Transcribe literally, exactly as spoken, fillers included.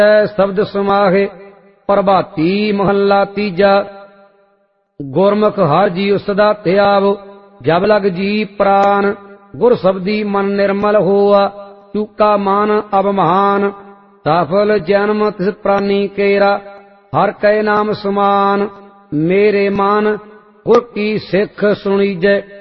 शब्द समाहे। प्रभाती महला तीजा। गुरमुख हर जी उसदा त्याव, जब लग जी प्राण। गुर शब्दी मन निर्मल होआ, चूका मान अवमान। सफल जन्म तिस प्राणी केरा, हर कै नाम समान। मेरे मान गुर की सिख सुनीजै,